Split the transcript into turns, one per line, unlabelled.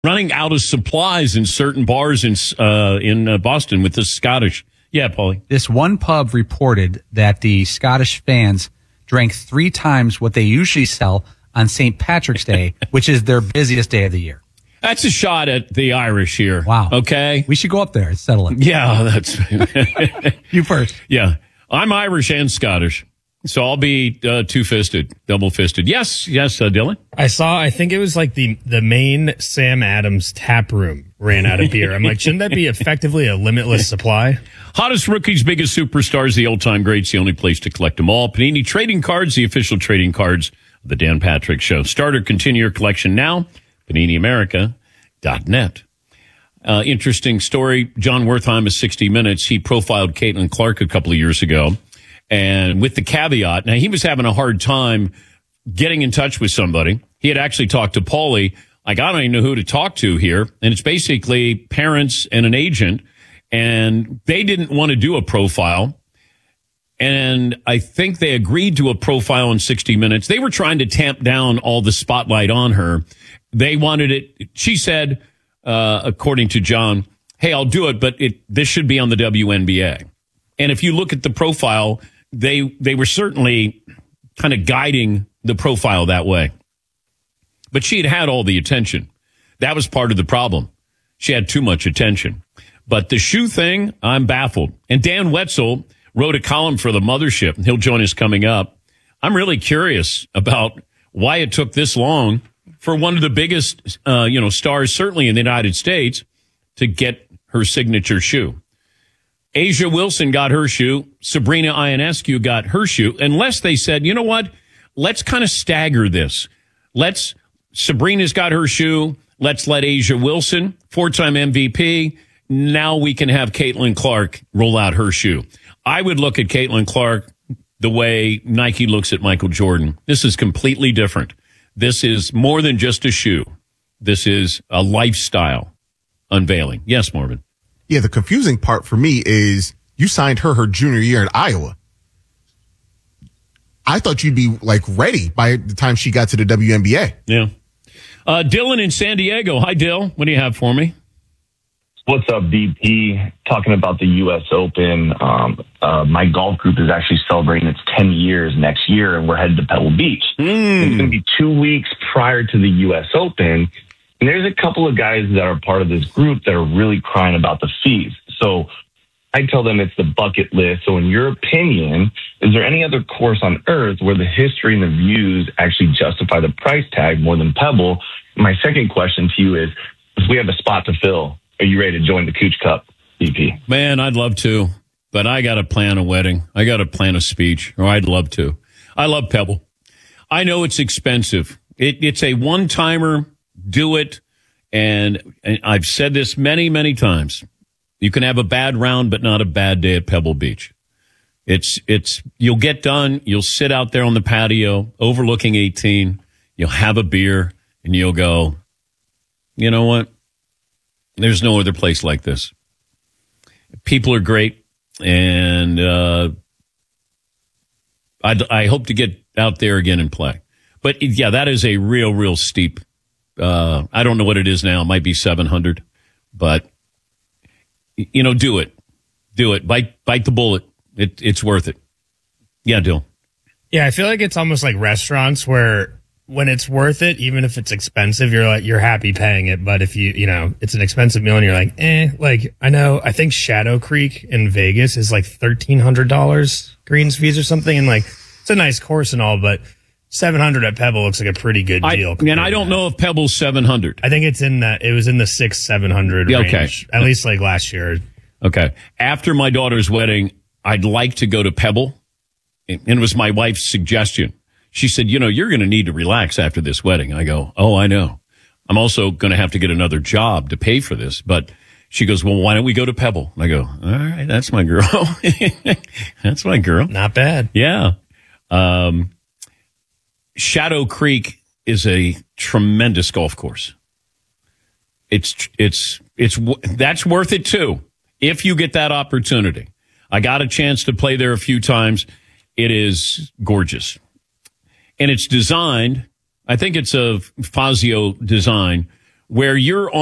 running out of supplies in certain bars in Boston with the Scottish. Yeah, Paulie.
This one pub reported that the Scottish fans drank 3 times what they usually sell on St. Patrick's Day, which is their busiest day of the year.
That's a shot at the Irish here.
Wow.
Okay.
We should go up there and settle it.
Yeah, that's
You first.
Yeah. I'm Irish and Scottish, so I'll be two-fisted, double-fisted. Yes, Dylan?
I think it was like the main Sam Adams tap room ran out of beer. I'm like, shouldn't that be effectively a limitless supply?
Hottest rookies, biggest superstars, the old-time greats, the only place to collect them all. Panini Trading Cards, the official trading cards of the Dan Patrick Show. Start or continue your collection now. PaniniAmerica.net. Interesting story. John Wertheim of 60 Minutes. He profiled Caitlin Clark a couple of years ago. And with the caveat, now he was having a hard time getting in touch with somebody. He had actually talked to Paulie. Like, I don't even know who to talk to here. And it's basically parents and an agent. And they didn't want to do a profile. And I think they agreed to a profile in 60 Minutes. They were trying to tamp down all the spotlight on her. They wanted it. She said, according to John, hey, I'll do it, but this should be on the WNBA. And if you look at the profile, they were certainly kind of guiding the profile that way. But she had all the attention. That was part of the problem. She had too much attention. But the shoe thing, I'm baffled. And Dan Wetzel wrote a column for the Mothership, and he'll join us coming up. I'm really curious about why it took this long for one of the biggest, stars, certainly in the United States, to get her signature shoe. Asia Wilson got her shoe. Sabrina Ionescu got her shoe. Unless they said, you know what? Let's kind of stagger this. Sabrina's got her shoe. Let's let Asia Wilson, 4-time MVP. Now we can have Caitlin Clark roll out her shoe. I would look at Caitlin Clark the way Nike looks at Michael Jordan. This is completely different. This is more than just a shoe. This is a lifestyle unveiling. Yes, Marvin.
Yeah, the confusing part for me is you signed her junior year in Iowa. I thought you'd be ready by the time she got to the WNBA.
Yeah. Dylan in San Diego. Hi, Dill. What do you have for me?
What's up, BP? Talking about the U.S. Open. My golf group is actually celebrating its 10 years next year, and we're headed to Pebble Beach. It's going to be 2 weeks prior to the U.S. Open, and there's a couple of guys that are part of this group that are really crying about the fees. So I tell them it's the bucket list. So in your opinion, is there any other course on earth where the history and the views actually justify the price tag more than Pebble? My second question to you is, if we have a spot to fill, are you ready to join the Cooch Cup, BP?
Man, I'd love to, but I got to plan a wedding. I got to plan a speech, or I'd love to. I love Pebble. I know it's expensive. It's a one-timer. Do it. And I've said this many, many times. You can have a bad round, but not a bad day at Pebble Beach. You'll get done. You'll sit out there on the patio overlooking 18. You'll have a beer and you'll go, you know what? There's no other place like this. People are great. And, I hope to get out there again and play. But yeah, that is a real steep. I don't know what it is now. It might be 700, but do it. Do it. Bite the bullet. It's worth it. Yeah, Dill.
Yeah, I feel like it's almost like restaurants where when it's worth it, even if it's expensive, you're happy paying it. But if it's an expensive meal and you're like, I think Shadow Creek in Vegas is like $1,300 greens fees or something. And it's a nice course and all, but $700 at Pebble looks like a pretty good deal.
And I don't know if Pebble's $700.
I think it was in the $600-700 range. Okay. At least last year.
Okay. After my daughter's wedding, I'd like to go to Pebble. And it was my wife's suggestion. She said, you're going to need to relax after this wedding. I go, oh, I know. I'm also going to have to get another job to pay for this. But she goes, well, why don't we go to Pebble? And I go, all right, that's my girl. That's my girl.
Not bad.
Yeah. Shadow Creek is a tremendous golf course. That's worth it too. If you get that opportunity. I got a chance to play there a few times. It is gorgeous. And it's designed, I think it's a Fazio design, where you're